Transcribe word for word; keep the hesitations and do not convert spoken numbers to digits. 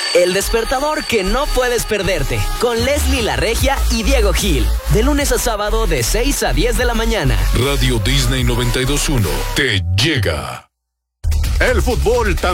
El despertador que no puedes perderte, con Leslie La Regia y Diego Gil, de lunes a sábado de seis a diez de la mañana. Radio Disney noventa y dos punto uno te llega. El fútbol también